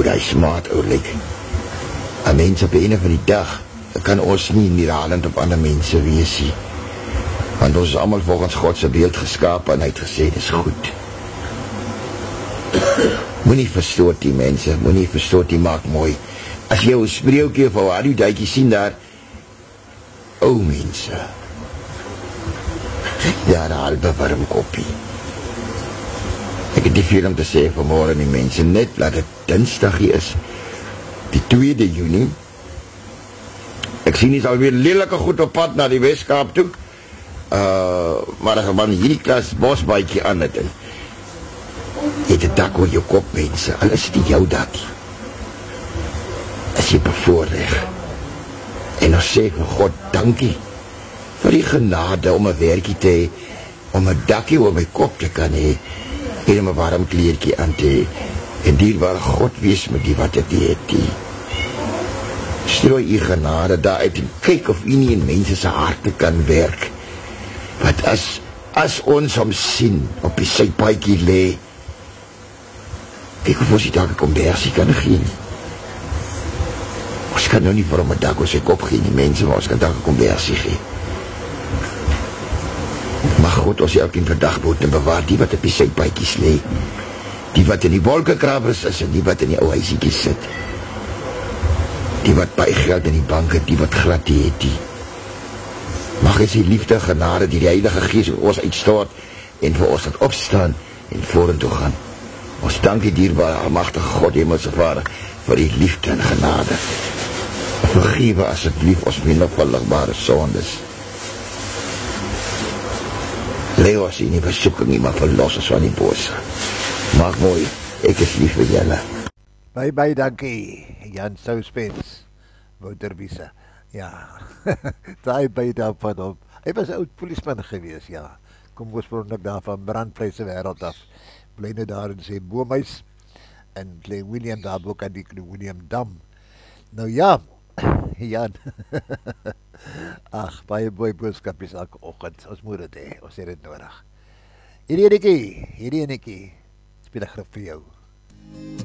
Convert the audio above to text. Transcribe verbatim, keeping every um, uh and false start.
die smaat ou lyk. 'n Mens op die einde van die dag kan ons nie neerhalend op ander mense wees nie. Want ons is allemaal volgens God se beeld geskapen en hy het gesê, dit is goed. Moenie verstoot die mense, moenie verstoot die maak mooi. As jy een spreeuwkie of een radioduikie sien daar, ou mense, daar een halve warm koppie. Ek het nie veel om te sê vanmorgen die mense, net laat het dinsdagie is, die tweede Junie. Ek sien nie alweer lelike goed op pad na die Westkaap toe, uh, maar as man hierdie klas bosbaadjie aan het, en het een dak oor jou kop mense, al is die jou dakkie. As jy bevoorrecht, en ons sê vir God, dankie, vir die genade om een werkie te hee, om een dakkie oor my kop te kan hee, en om een warm kleertjie aan te hee, en dierbare God wees met die wat het die het die. Strooi die genade daaruit, en kyk of jy nie in mense se harte kan werk, wat as, as ons om sien, op die sypaadjie lee, kyk of ons die dak een conversie kan gee nie. Ons kan nou nie vir hom een dak oor sy kop gee nie, mense, maar ons kan dak een conversie gee. Mag God ons elkeen verdag boot en bewaar die wat op die sypaadjies lee, die wat in die wolkenkrabers is en die wat in die ou huisiekies sit, die wat baie geld in die bank het, die wat glad die het die. Mag hy sy liefde genade die die Heilige Gees vir ons uitstoot en vir ons het opstaan en vorentoe gaan. Ons dank die dierbare almagtige God, Hemelse Vader, vir die liefde en genade. Vergewe asseblief ons mindervuldigbare sondes. Lei ons in die versoeking nie, maar verlos ons van die bose. Maak mooi, ek is lief vir julle. Bye bye, dankie. Jan Souspens, Wouter Wiese. Ja, daai by daarvan op. Hy was 'n oud polisman gewees, ja. Kom oorspronklik daar van brandpryse wêreld af. Bly nou daar in sy boomhuis. En Klein Willem daar ook aan die Klein Willem Dam. Nou ja, Jan. Ag, baie mooi boodskapies elke oggend. Ons moet dit hê. Ons het dit nodig. Hierdie enetjie, hierdie enetjie. Speel ek vir jou.